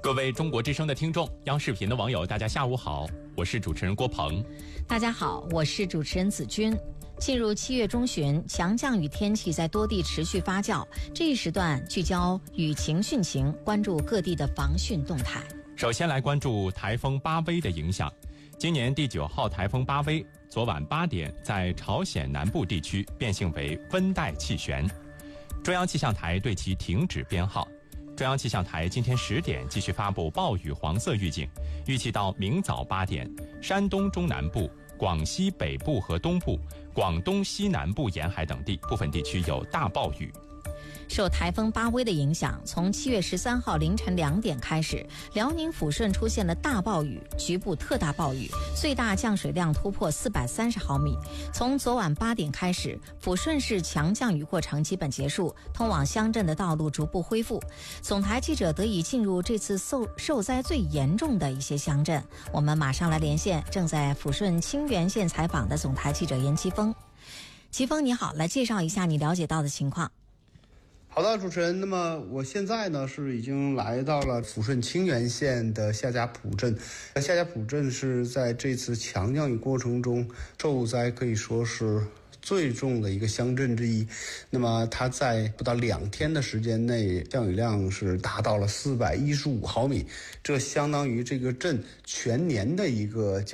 各位中国之声的听众，央视频的网友，大家下午好，我是主持人郭鹏。 大家好，我是主持人子君。进入7月中旬，强降雨天气在多地持续发酵。这一时段聚焦雨情汛情，关注各地的防汛动态。 首先来关注台风巴威的影响。今年第9号台风巴威昨晚8点在朝鲜南部地区变性为温带气旋，中央气象台对其停止编号。中央气象台今天10点继续发布暴雨黄色预警，预计到明早8点，山东中南部、广西北部和东部、广东西南部沿海等地部分地区有大暴雨。 受台风巴威的影响，从7月13号凌晨2点开始，辽宁抚顺出现了大暴雨，局部特大暴雨，最大降水量突破430毫米。从昨晚8点开始，抚顺市强降雨过程基本结束，通往乡镇的道路逐步恢复。总台记者得以进入这次受灾最严重的一些乡镇。我们马上来连线正在抚顺清源县采访的总台记者严奇峰。奇峰你好，来介绍一下你了解到的情况。 好的，主持人。那么我现在呢是已经来到了抚顺清源县的夏家堡镇。夏家堡镇是在这次强降雨过程中受灾可以说是最重的一个乡镇之一。那么它在不到2天的时间内，降雨量是达到了415毫米，这相当于这个镇全年的一个